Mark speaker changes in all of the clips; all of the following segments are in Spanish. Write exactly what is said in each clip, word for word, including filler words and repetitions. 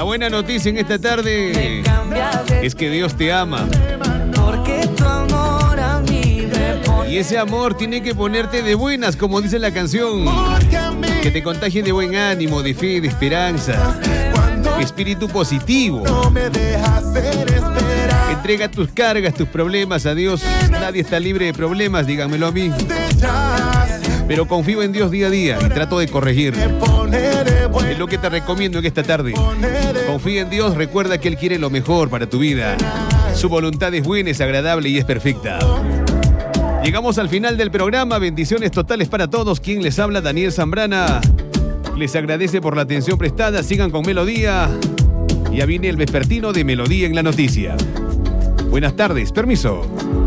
Speaker 1: La buena noticia en esta tarde es que Dios te ama. Y ese amor tiene que ponerte de buenas, como dice la canción. Que te contagie de buen ánimo, de fe, de esperanza. Espíritu positivo. Entrega tus cargas, tus problemas a Dios. Nadie está libre de problemas, díganmelo a mí. Pero confío en Dios día a día y trato de corregir. Es lo que te recomiendo en esta tarde. Confía en Dios, recuerda que Él quiere lo mejor para tu vida. Su voluntad es buena, es agradable y es perfecta. Llegamos al final del programa. Bendiciones totales para todos. Quien les habla, Daniel Zambrana. Les agradece por la atención prestada. Sigan con Melodía. Ya viene el vespertino de Melodía en la Noticia. Buenas tardes, permiso.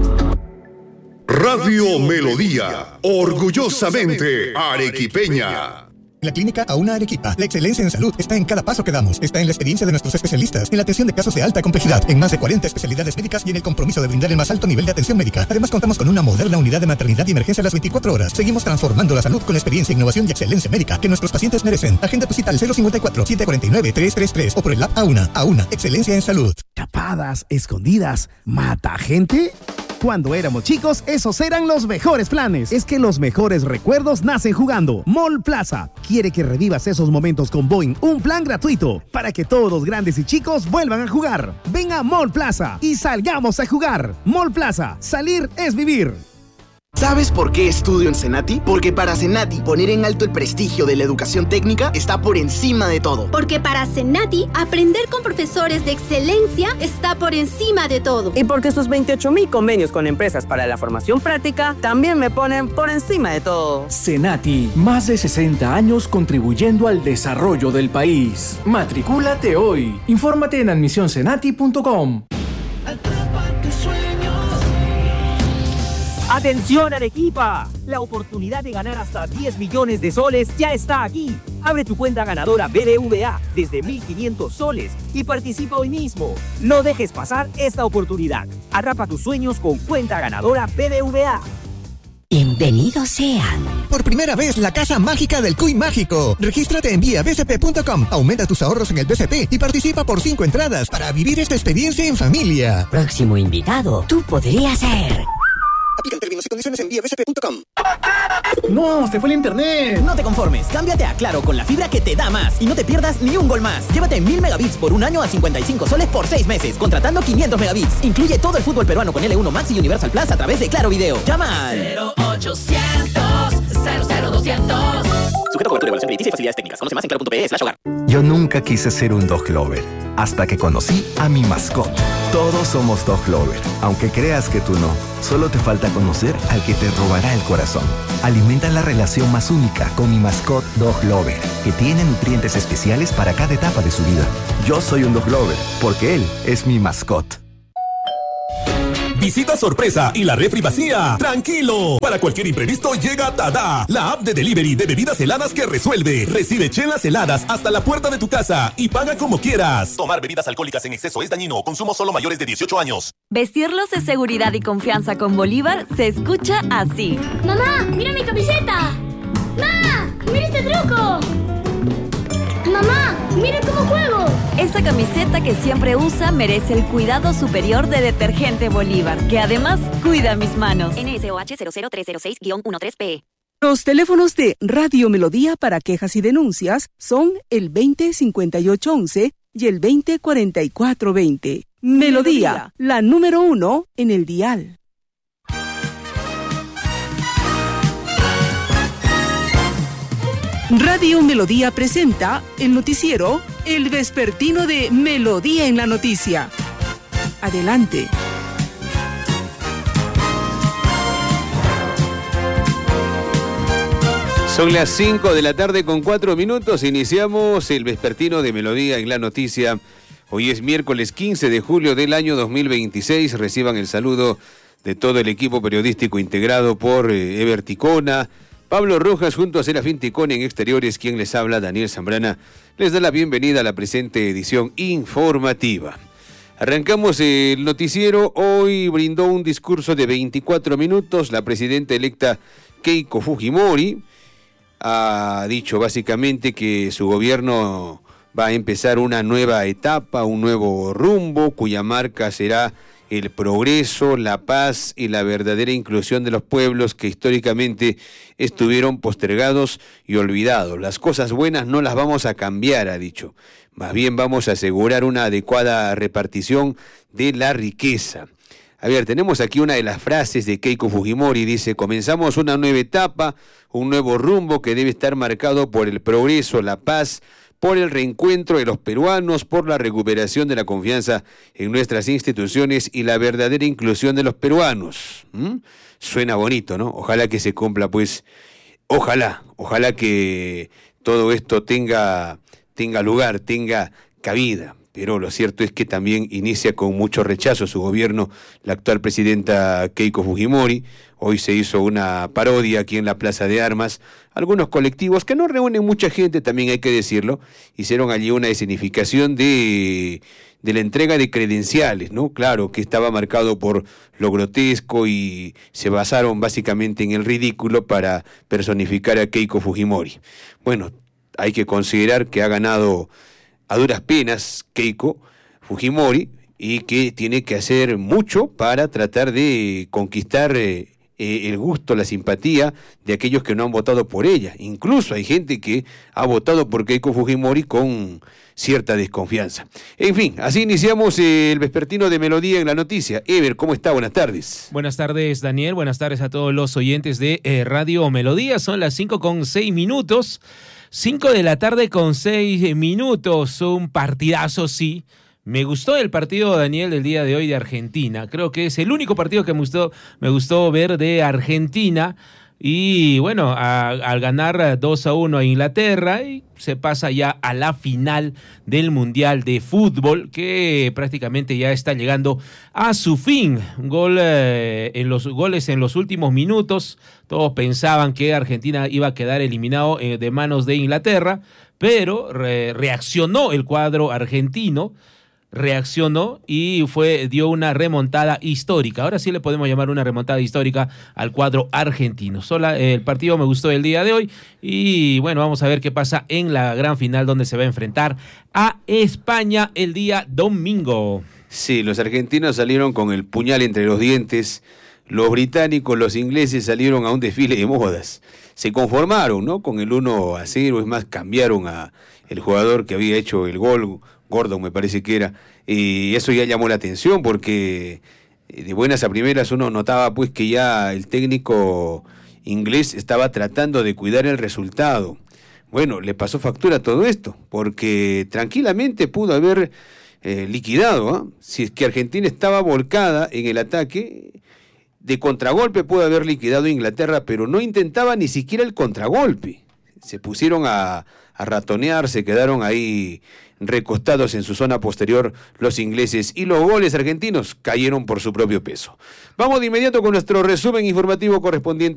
Speaker 2: Radio Melodía, orgullosamente arequipeña.
Speaker 3: La Clínica Auna Arequipa. La excelencia en salud está en cada paso que damos. Está en la experiencia de nuestros especialistas, en la atención de casos de alta complejidad, en más de cuarenta especialidades médicas y en el compromiso de brindar el más alto nivel de atención médica. Además, contamos con una moderna unidad de maternidad y emergencia a las veinticuatro horas. Seguimos transformando la salud con la experiencia, innovación y excelencia médica que nuestros pacientes merecen. Agenda tu cita al cero cincuenta y cuatro, setecientos cuarenta y nueve, trescientos treinta y tres o por el app Auna. Auna, excelencia en salud.
Speaker 4: Chapadas, escondidas, mata gente. Cuando éramos chicos, esos eran los mejores planes. Es que los mejores recuerdos nacen jugando. Mall Plaza quiere que revivas esos momentos con Boeing. Un plan gratuito para que todos los grandes y chicos vuelvan a jugar. Ven a Mall Plaza y salgamos a jugar. Mall Plaza, salir es vivir.
Speaker 5: ¿Sabes por qué estudio en Senati? Porque para Senati poner en alto el prestigio de la educación técnica está por encima de todo.
Speaker 6: Porque para Senati aprender con profesores de excelencia está por encima de todo.
Speaker 7: Y porque sus veintiocho mil convenios con empresas para la formación práctica también me ponen por encima de todo.
Speaker 8: Senati, más de sesenta años contribuyendo al desarrollo del país. Matricúlate hoy. Infórmate en admisión senati punto com.
Speaker 9: ¡Atención, Arequipa! La oportunidad de ganar hasta diez millones de soles ya está aquí. Abre tu cuenta ganadora B B V A desde mil quinientos soles y participa hoy mismo. No dejes pasar esta oportunidad. Atrapa tus sueños con cuenta ganadora B B V A.
Speaker 10: Bienvenidos sean.
Speaker 3: Por primera vez, la Casa Mágica del Cuy Mágico. Regístrate en vía b c p punto com. Aumenta tus ahorros en el B C P y participa por cinco entradas para vivir esta experiencia en familia.
Speaker 10: Próximo invitado, tú podrías ser.
Speaker 3: Aplican términos y condiciones en vía b c p punto com.
Speaker 8: ¡No! ¡Se fue el internet!
Speaker 11: No te conformes, cámbiate a Claro con la fibra que te da más y no te pierdas ni un gol más. Llévate mil megabits por un año a cincuenta y cinco soles por seis meses, contratando quinientos megabits. Incluye todo el fútbol peruano con L uno Max y Universal Plus a través de Claro Video. Llama al
Speaker 12: cero ochocientos, cero cero doscientos.
Speaker 11: Sujeto a cobertura, evaluación crediticia y facilidades técnicas. Conoce más en claro punto p e slash hogar.
Speaker 13: Yo nunca quise ser un dog lover, hasta que conocí a mi mascota. Todos somos dog lover, aunque creas que tú no. Solo te falta conocer al que te robará el corazón. Alimenta la relación más única con mi mascota Dog Lover, que tiene nutrientes especiales para cada etapa de su vida. Yo soy un dog lover, porque él es mi mascota.
Speaker 14: Visita sorpresa y la refri vacía. ¡Tranquilo! Para cualquier imprevisto llega Tada, la app de delivery de bebidas heladas que resuelve. Recibe chelas heladas hasta la puerta de tu casa y paga como quieras. Tomar bebidas alcohólicas en exceso es dañino. Consumo solo mayores de dieciocho años.
Speaker 15: Vestirlos de seguridad y confianza con Bolívar se escucha así.
Speaker 6: ¡Mamá, mira mi camiseta! ¡Mamá, mira este truco! ¡Mamá, mira cómo juego!
Speaker 15: Esa camiseta que siempre usa merece el cuidado superior de Detergente Bolívar, que además cuida mis manos.
Speaker 16: N S O H cero cero tres cero seis guión trece P.
Speaker 17: Los teléfonos de Radio Melodía para quejas y denuncias son el veinte cincuenta y ocho once y el veinte cuarenta y cuatro veinte. Melodía, la número uno en el dial. Radio Melodía presenta el noticiero El Vespertino de Melodía en la Noticia. Adelante.
Speaker 1: Son las cinco de la tarde con cuatro minutos. Iniciamos el vespertino de Melodía en la Noticia. Hoy es miércoles quince de julio del año dos mil veintiséis. Reciban el saludo de todo el equipo periodístico integrado por eh, Ever Ticona, Pablo Rojas junto a Serafín Ticón en Exteriores, quien les habla, Daniel Zambrana, les da la bienvenida a la presente edición informativa. Arrancamos el noticiero. Hoy brindó un discurso de veinticuatro minutos la presidenta electa Keiko Fujimori. Ha dicho básicamente que su gobierno va a empezar una nueva etapa, un nuevo rumbo, cuya marca será el progreso, la paz y la verdadera inclusión de los pueblos que históricamente estuvieron postergados y olvidados. Las cosas buenas no las vamos a cambiar, ha dicho. Más bien vamos a asegurar una adecuada repartición de la riqueza. A ver, tenemos aquí una de las frases de Keiko Fujimori, dice: comenzamos una nueva etapa, un nuevo rumbo que debe estar marcado por el progreso, la paz, por el reencuentro de los peruanos, por la recuperación de la confianza en nuestras instituciones y la verdadera inclusión de los peruanos. ¿Mm? Suena bonito, ¿no? Ojalá que se cumpla, pues, ojalá, ojalá que todo esto tenga, tenga lugar, tenga cabida. Pero lo cierto es que también inicia con mucho rechazo su gobierno la actual presidenta Keiko Fujimori. Hoy se hizo una parodia aquí en la Plaza de Armas. Algunos colectivos que no reúnen mucha gente, también hay que decirlo, hicieron allí una escenificación de, de la entrega de credenciales, ¿no? Claro, que estaba marcado por lo grotesco y se basaron básicamente en el ridículo para personificar a Keiko Fujimori. Bueno, hay que considerar que ha ganado a duras penas Keiko Fujimori y que tiene que hacer mucho para tratar de conquistar eh, eh, el gusto, la simpatía de aquellos que no han votado por ella. Incluso hay gente que ha votado por Keiko Fujimori con cierta desconfianza. En fin, así iniciamos eh, el vespertino de Melodía en la Noticia. Ever, ¿cómo está? Buenas tardes.
Speaker 18: Buenas tardes, Daniel. Buenas tardes a todos los oyentes de eh, Radio Melodía. Son las cinco con seis minutos. cinco de la tarde con seis minutos, un partidazo, sí. Me gustó el partido, Daniel, del día de hoy de Argentina. Creo que es el único partido que me gustó, me gustó ver de Argentina. Y bueno, a, al ganar dos a uno a Inglaterra, y se pasa ya a la final del Mundial de Fútbol, que prácticamente ya está llegando a su fin. Gol, eh, en los goles en los últimos minutos. Todos pensaban que Argentina iba a quedar eliminado eh, de manos de Inglaterra, pero re, reaccionó el cuadro argentino. reaccionó y fue dio una remontada histórica. Ahora sí le podemos llamar una remontada histórica al cuadro argentino. Sola, el partido me gustó el día de hoy y bueno, vamos a ver qué pasa en la gran final donde se va a enfrentar a España el día domingo.
Speaker 1: Sí, los argentinos salieron con el puñal entre los dientes. Los británicos, los ingleses salieron a un desfile de modas. Se conformaron, ¿no?, con el uno a cero, es más, cambiaron a el jugador que había hecho el gol, Gordon me parece que era, y eso ya llamó la atención porque de buenas a primeras uno notaba pues que ya el técnico inglés estaba tratando de cuidar el resultado. Bueno, le pasó factura todo esto, porque tranquilamente pudo haber eh, liquidado, ¿eh? Si es que Argentina estaba volcada en el ataque, de contragolpe pudo haber liquidado a Inglaterra, pero no intentaba ni siquiera el contragolpe. Se pusieron a, a ratonear, se quedaron ahí recostados en su zona posterior los ingleses y los goles argentinos cayeron por su propio peso. Vamos de inmediato con nuestro resumen informativo correspondiente